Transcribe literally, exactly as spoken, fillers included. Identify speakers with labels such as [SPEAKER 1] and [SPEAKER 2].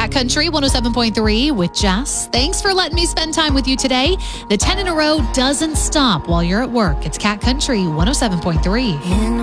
[SPEAKER 1] Cat Country one oh seven point three with Jess. Thanks for letting me spend time with you today. The ten in a row doesn't stop while you're at work. It's Cat Country one oh seven point three.